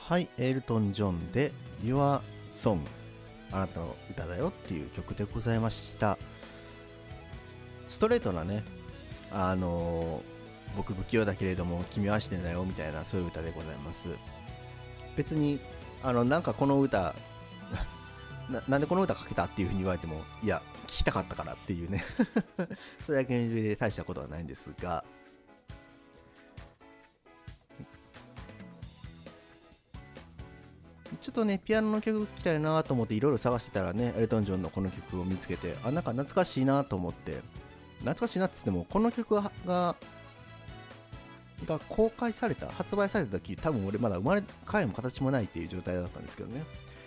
はい、エルトン・ジョンで Your Song あなたの歌だよっていう曲でございました。ストレートなね、僕不器用だけれども君はしてんだよみたいな、そういう歌でございます。別になんかこの歌なんでこの歌かけたっていう風に言われても、いや聞きたかったからっていうねそれだけで大したことはないんですが、ちょっとねピアノの曲聴きたいなと思っていろいろ探してたらね、エルトン・ジョンのこの曲を見つけて、なんか懐かしいなと思って、懐かしいなって言ってもこの曲が公開された、発売された時多分俺まだ生まれ変えも形もないっていう状態だったんですけどね、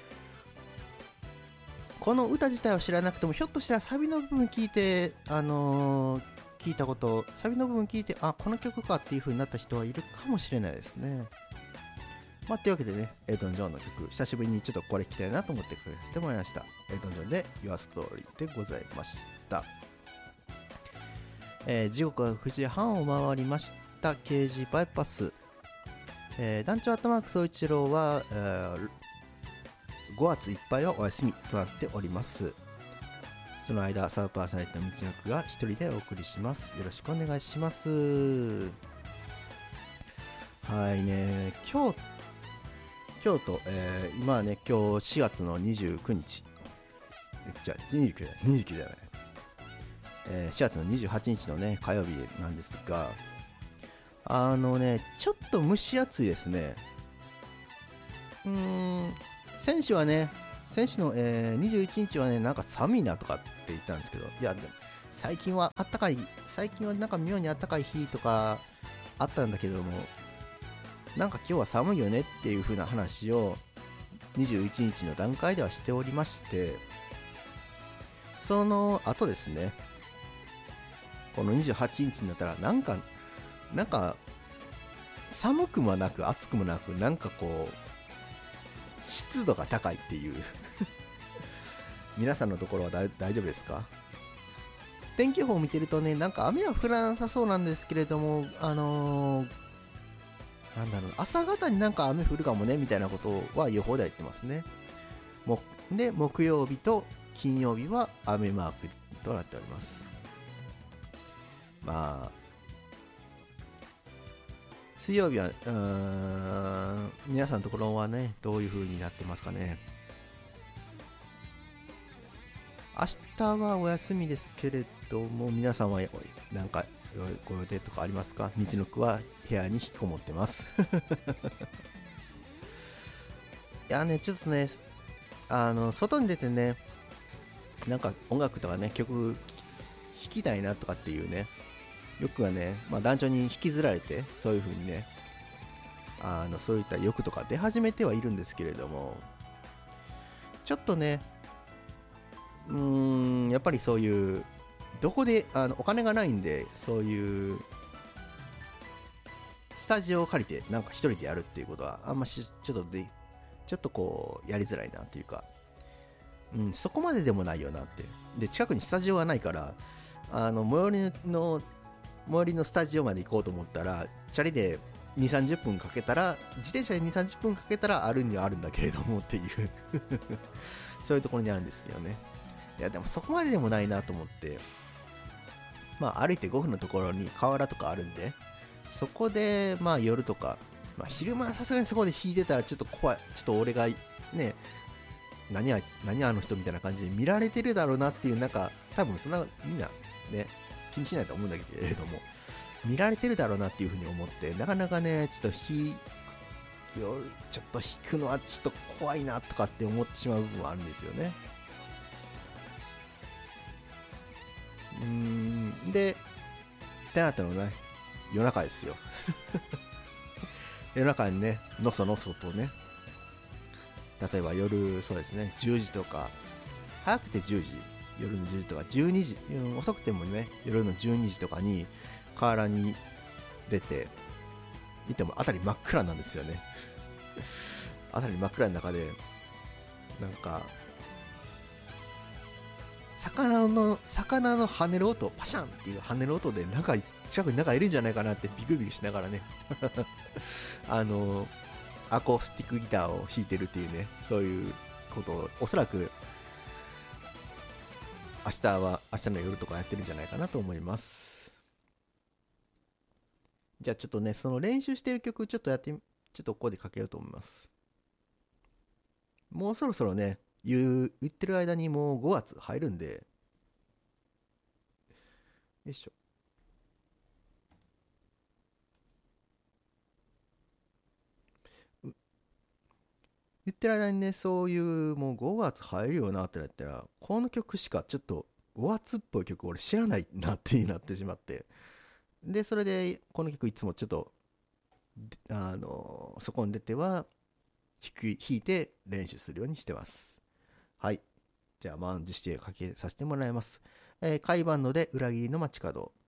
この歌自体を知らなくてもひょっとしたらサビの部分聞いて聞いたこと、サビの部分聞いてこの曲かっていう風になった人はいるかもしれないですね。というわけでね、エルトン・ジョンの曲久しぶりにちょっとこれ聴きたいなと思ってかけさせてもらいました。エルトン・ジョンで Your Story でございました。時刻は9時半を回りました。KG バイパス、団長アットマーク総一郎は、5月いっぱいはお休みとなっております。その間サブパーソナリティの道のくが一人でお送りします。よろしくお願いします。はいね、今日と、今はね今日4月の29日じゃあ29じゃない、4月の28日のね火曜日なんですが、ちょっと蒸し暑いですね。先週の、21日はねなんか寒いなとかって言ったんですけど、いやでも最近はなんか妙に暖かい日とかあったんだけども、なんか今日は寒いよねっていう風な話を21日の段階ではしておりまして、その後ですね、この28日になったらなんか寒くもなく暑くもなく、なんかこう湿度が高いっていう皆さんのところは大丈夫ですか？天気予報を見てるとね、なんか雨は降らなさそうなんですけれども、朝方になんか雨降るかもねみたいなことは予報では言ってますね。で木曜日と金曜日は雨マークとなっております。水曜日は皆さんのところはねどういう風になってますかね。明日はお休みですけれども、皆さんはなんかご予定とかありますか？道のくは部屋に引きこもってますいやね、ちょっとね外に出てね、なんか音楽とかね曲弾きたいなとかっていうね欲がね、団長に引きずられて、そういう風にねそういった欲とか出始めてはいるんですけれども、ちょっとねやっぱりそういうどこでお金がないんで、そういうスタジオを借りてなんか一人でやるっていうことはあんまちょっとこうやりづらいなっていうか、そこまででもないよなって。で近くにスタジオがないから、最寄りのスタジオまで行こうと思ったらチャリで 2,30 分かけたら、自転車で 2,30 分かけたらあるにはあるんだけれどもっていうそういうところにあるんですけどね。いやでもそこまででもないなと思って、歩いて5分のところに河原とかあるんで、そこで夜とか、昼間はさすがにそこで弾いてたらちょっと怖い、ちょっと俺がね何あの人みたいな感じで見られてるだろうなっていう、なんか多分そんなみんなね気にしないと思うんだけれども、見られてるだろうなっていうふうに思って、なかなかねちょっと弾くのはちょっと怖いなとかって思ってしまう部分はあるんですよね。でってなったのね、夜中ですよ夜中にねのそのそとね、例えば夜そうですね10時とか、早くて10時、夜の10時とか12時、遅くてもね夜の12時とかに河原に出て見ても辺り真っ暗なんですよね辺り真っ暗の中でなんか魚の跳ねる音、パシャンっていう跳ねる音で近くにいるんじゃないかなってビクビクしながらねアコースティックギターを弾いてるっていうね、そういうことをおそらく明日の夜とかやってるんじゃないかなと思います。じゃあちょっとね、その練習してる曲ちょっとここでかけようと思います。もうそろそろね、言ってる間にもう5月入るんで、よいしょ。言ってる間にね、そういうもう5月入るよなってなったら、この曲しかちょっと5月っぽい曲俺知らないなってなってしまって、で、それでこの曲いつもちょっと、そこに出ては弾いて練習するようにしてます。はい。じゃあ、マンジュシティかけさせてもらいます。海バンドで裏切りの街角。